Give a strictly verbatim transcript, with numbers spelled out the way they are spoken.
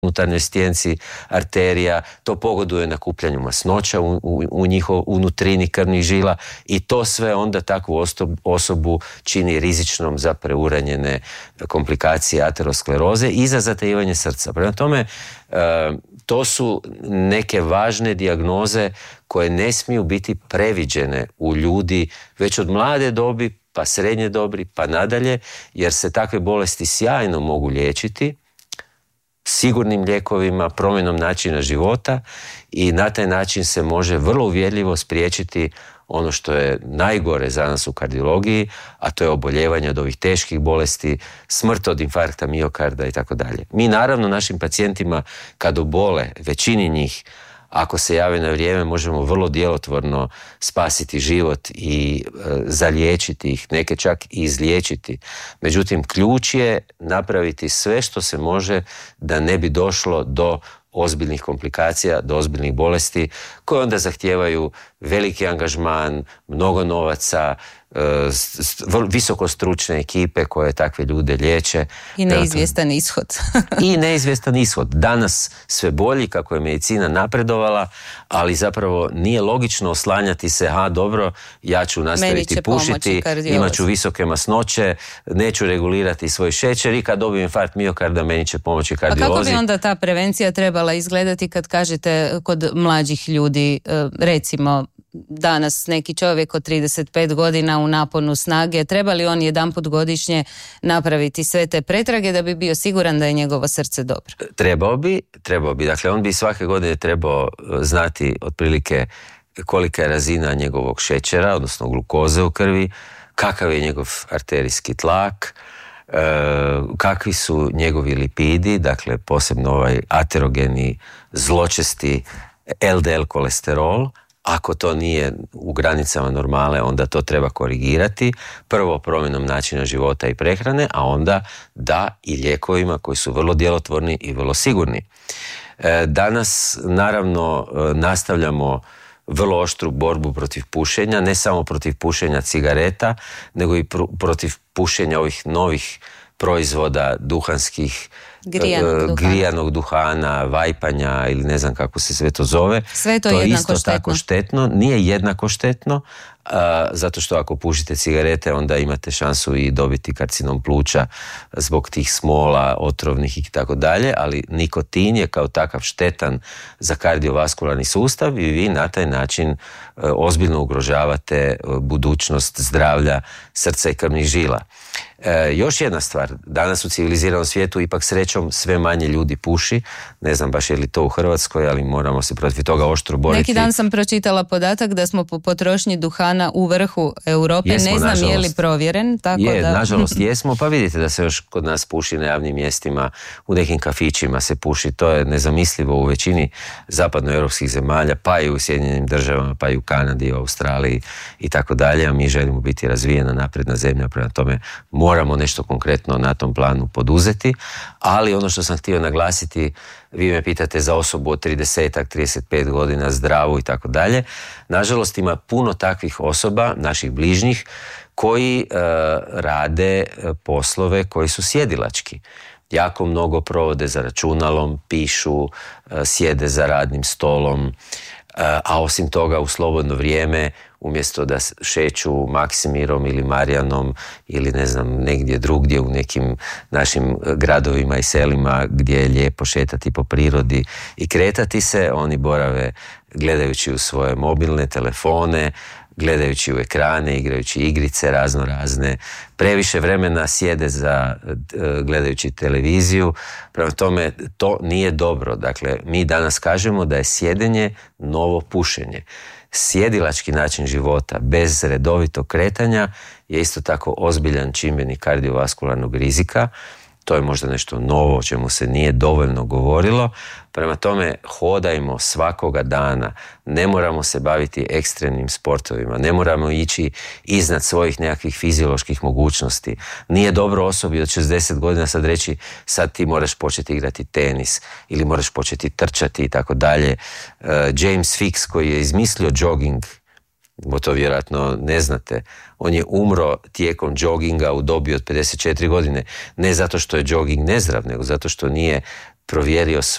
unutarnjoj stjenci arterija, to pogoduje nakupljanju masnoća u, u, u njihov unutrini krvnih žila i to sve onda takvu osobu, osobu čini rizičnom za preuranjene komplikacije ateroskleroze i za zatajivanje srca. Prema tome, e, to su neke važne dijagnoze koje ne smiju biti previđene u ljudi već od mlade dobi, pa srednje dobi, pa nadalje, jer se takve bolesti sjajno mogu liječiti sigurnim lijekovima, promjenom načina života i na taj način se može vrlo uvjerljivo spriječiti ono što je najgore za nas u kardiologiji, a to je oboljevanje od ovih teških bolesti, smrt od infarkta miokarda i tako dalje. Mi naravno našim pacijentima kad obole, većini njih, ako se jave na vrijeme, možemo vrlo djelotvorno spasiti život i e, zaliječiti ih, neke čak i izliječiti. Međutim, ključ je napraviti sve što se može da ne bi došlo do ozbiljnih komplikacija, do ozbiljnih bolesti koje onda zahtijevaju veliki angažman, mnogo novaca, visoko stručne ekipe koje takve ljude liječe. I neizvjestan ishod. I neizvjestan ishod. Danas sve bolji kako je medicina napredovala, ali zapravo nije logično oslanjati se, ha dobro, ja ću nastaviti pušiti, imat ću visoke masnoće, neću regulirati svoj šećer i kad dobijem infarkt miokarda meni će pomoći kardiolozi. A kako bi onda ta prevencija trebala izgledati kad kažete kod mlađih ljudi, recimo danas neki čovjek od trideset pet godina u naponu snage, treba li on jedanput godišnje napraviti sve te pretrage da bi bio siguran da je njegovo srce dobro? Trebao bi, trebao bi. Dakle, on bi svake godine trebao znati otprilike kolika je razina njegovog šećera, odnosno glukoze u krvi, kakav je njegov arterijski tlak, kakvi su njegovi lipidi, dakle posebno ovaj aterogeni, zločesti el de el kolesterol. Ako to nije u granicama normale, onda to treba korigirati. Prvo promjenom načina života i prehrane, a onda da i lijekovima koji su vrlo djelotvorni i vrlo sigurni. Danas naravno nastavljamo vrlo oštru borbu protiv pušenja, ne samo protiv pušenja cigareta, nego i pr- protiv pušenja ovih novih proizvoda duhanskih, grijanog, duhana. grijanog duhana, vajpanja ili ne znam kako se sve to zove. Sve to, to je je jednako isto štetno. tako štetno. Nije jednako štetno, a, zato što ako pušite cigarete onda imate šansu i dobiti karcinom pluća zbog tih smola, otrovnih i tako dalje, ali nikotin je kao takav štetan za kardiovaskularni sustav i vi na taj način e, ozbiljno ugrožavate e, budućnost zdravlja srca i krvnih žila. E, još jedna stvar, danas u civiliziranom svijetu ipak srećom sve manje ljudi puši, ne znam baš je li to u Hrvatskoj, ali moramo se protiv toga oštro boriti. Neki dan sam pročitala podatak da smo po potrošnji duhana u vrhu Europe, jesmo, ne znam nažalost. Je li provjeren, tako je, da... nažalost jesmo, pa vidite da se još kod nas puši na javnim mjestima, u nekim kafićima se puši, to je nezamislivo u većini zapadnoeuropskih zemalja, pa i u Sjedinjenim državama, pa i u Kanadi, i u Australiji i tako dalje, a mi želimo biti razvijena napredna zemlja, prema tome moramo nešto konkretno na tom planu poduzeti, ali ono što sam htio naglasiti, vi me pitate za osobu od trideset, trideset pet godina, zdravu i tako dalje. Nažalost ima puno takvih osoba, naših bližnjih, koji e, rade poslove koji su sjedilački. Jako mnogo provode za računalom, pišu, e, sjede za radnim stolom, a osim toga u slobodno vrijeme umjesto da šeću Maksimirom ili Marijanom ili ne znam negdje drugdje u nekim našim gradovima i selima gdje je lijepo šetati po prirodi i kretati se, oni borave gledajući u svoje mobilne telefone, gledajući u ekrane, igrajući igrice razno razne, previše vremena sjede za gledajući televiziju, prema tome to nije dobro. Dakle, mi danas kažemo da je sjedenje novo pušenje. Sjedilački način života bez redovitog kretanja je isto tako ozbiljan čimbenik kardiovaskularnog rizika. To je možda nešto novo o čemu se nije dovoljno govorilo. Prema tome, hodajmo svakoga dana. Ne moramo se baviti ekstremnim sportovima. Ne moramo ići iznad svojih nekakvih fizioloških mogućnosti. Nije dobro osobi od šezdeset godina sad reći sad ti moraš početi igrati tenis ili moraš početi trčati i tako dalje. James Fix koji je izmislio jogging, bo to vjerojatno ne znate, on je umro tijekom džoginga u dobi od pedeset četiri godine. Ne zato što je džoging nezdrav, nego zato što nije provjerio